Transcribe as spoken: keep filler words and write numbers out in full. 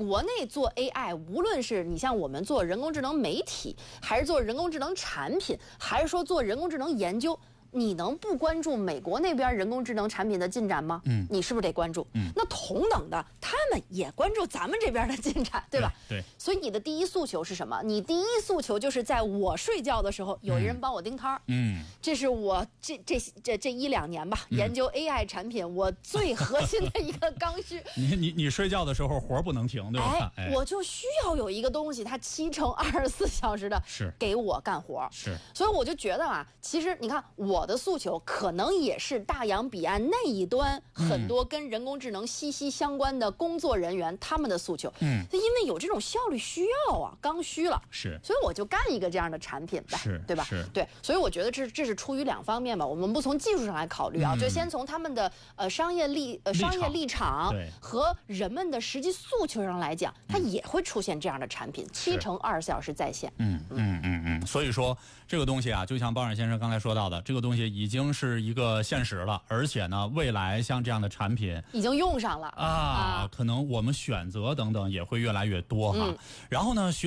国内做 A I， 无论是你像我们做人工智能媒体，还是做人工智能产品，还是说做人工智能研究，你能不关注美国那边人工智能产品的进展吗？嗯，你是不是得关注？嗯，那同等的，他们也关注咱们这边的进展，对吧？ 对。对， 所以你的第一诉求是什么？你第一诉求就是在我睡觉的时候，有人帮我盯摊儿。嗯，这是我这这这这一两年吧，嗯、研究 A I 产品我最核心的一个刚需。 你你你睡觉的时候活不能停，对吧？ 哎，哎我就需要有一个东西，它七乘二十四小时的是给我干活。 是， 所以我就觉得啊，其实你看我。我的诉求可能也是大洋彼岸那一端很多跟人工智能息息相关的工作人员、嗯、他们的诉求，嗯，因为有这种效率需要啊，刚需了， 是， 所以我就干一个这样的产品呗， 是， 对吧？ 是， 对，所以我觉得这这是出于两方面吧，我们不从技术上来考虑啊，嗯、就先从他们的呃商业立呃商业立场和人们的实际诉求上来讲，它也会出现这样的产品，七乘二十四小时在线， 嗯嗯嗯嗯，所以说这个东西啊，就像包冉先生刚才说到的，这个东西。已经是一个现实了，而且呢，未来像这样的产品已经用上了啊，啊可能我们选择等等也会越来越多哈。嗯、然后呢，学